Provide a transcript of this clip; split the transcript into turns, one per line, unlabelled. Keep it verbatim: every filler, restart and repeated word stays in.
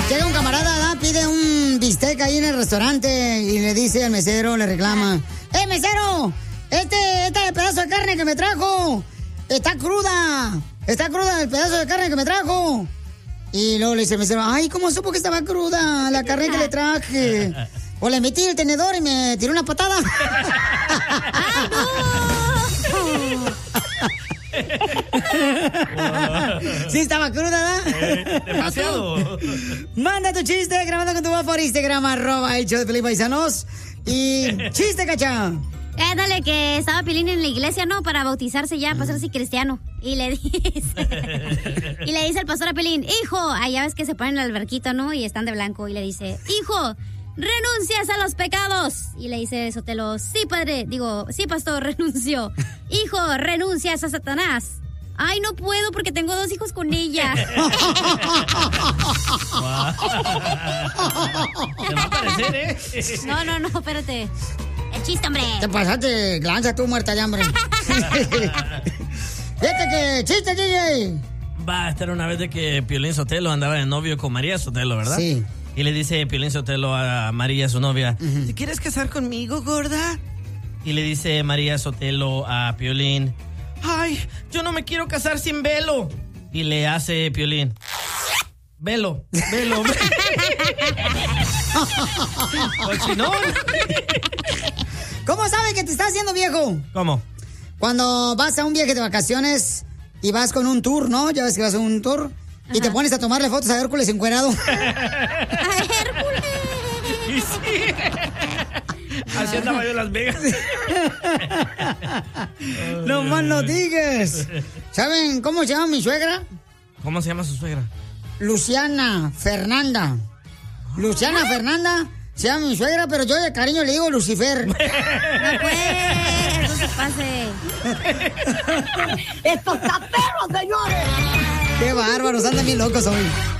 Llega un camarada, ¿verdad? Pide un bistec ahí en el restaurante y le dice al mesero, le reclama: ¡Eh, mesero! Este, este pedazo de carne que me trajo está cruda. Está cruda el pedazo de carne que me trajo. Y luego le dice el mesero: ¡ay, cómo supo que estaba cruda la carne que le traje! O le metí el tenedor y me tiró una patada. ¡Ay, no! Sí, estaba cruda, ¿verdad?
Eh, demasiado.
Manda tu chiste grabando con tu voz por Instagram, arroba el show de Piolín Paisanos. Y chiste, Cacha.
Eh, dale, que estaba Piolín en la iglesia, ¿no? Para bautizarse ya, para ser así cristiano. Y le dice... y le dice el pastor a Piolín: hijo, allá ves que se ponen en el alberquito, ¿no? Y están de blanco. Y le dice: hijo, renuncias a los pecados. Y le dice Sotelo: sí, padre. Digo, sí, pastor, renunció. Hijo, renuncias a Satanás. Ay, no puedo porque tengo dos hijos con ella.
Te va a parecer, ¿eh?
No, no, no, espérate. El chiste, hombre.
Te pasaste, lanza tú muerta de hambre. Fíjate que chiste, D J.
Va, esta era una vez de que Piolín Sotelo andaba de novio con María Sotelo, ¿verdad?
Sí.
Y le dice Piolín Sotelo a María, su novia: ¿te quieres casar conmigo, gorda? Y le dice María Sotelo a Piolín: ay, yo no me quiero casar sin velo. Y le hace Piolín: velo, velo, velo. Cochinón.
¿Cómo sabe que te está haciendo viejo?
¿Cómo?
Cuando vas a un viaje de vacaciones y vas con un tour, ¿no? Ya ves que vas a un tour. Ajá. Y te pones a tomarle fotos a Hércules encuerado.
¡A Hércules!
Y sí. Así andaba yo en Las Vegas.
No más no digas. ¿Saben cómo se llama mi suegra?
¿Cómo se llama su suegra?
Luciana Fernanda. Luciana Fernanda se llama mi suegra, pero yo de cariño le digo Lucifer.
No pues, no se pase.
¡Estos taperos, señores!
¡Qué bárbaros! Andan bien locos hoy.